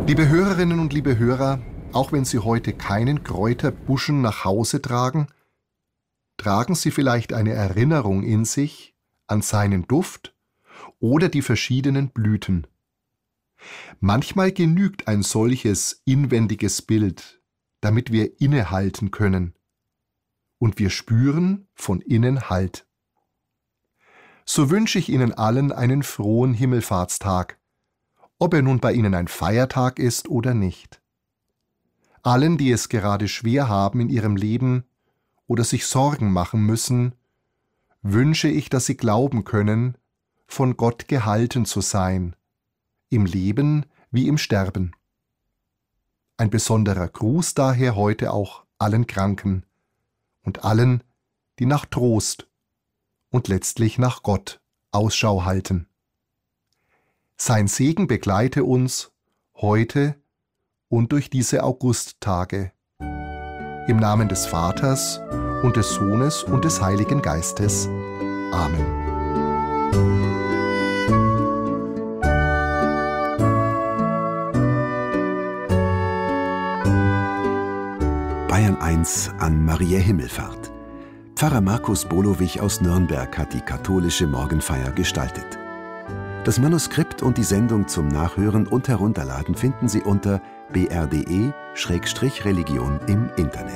Liebe Hörerinnen und liebe Hörer, auch wenn Sie heute keinen Kräuterbuschen nach Hause tragen, tragen Sie vielleicht eine Erinnerung in sich an seinen Duft oder die verschiedenen Blüten. Manchmal genügt ein solches inwendiges Bild, damit wir innehalten können. Und wir spüren von innen Halt. So wünsche ich Ihnen allen einen frohen Himmelfahrtstag, ob er nun bei Ihnen ein Feiertag ist oder nicht. Allen, die es gerade schwer haben in ihrem Leben oder sich Sorgen machen müssen, wünsche ich, dass sie glauben können, von Gott gehalten zu sein, im Leben wie im Sterben. Ein besonderer Gruß daher heute auch allen Kranken und allen, die nach Trost und letztlich nach Gott Ausschau halten. Sein Segen begleite uns heute und durch diese Augusttage. Im Namen des Vaters und des Sohnes und des Heiligen Geistes. Amen. Bayern 1 an Mariä Himmelfahrt. Pfarrer Markus Bolowich aus Nürnberg hat die katholische Morgenfeier gestaltet. Das Manuskript und die Sendung zum Nachhören und Herunterladen finden Sie unter br.de/religion im Internet.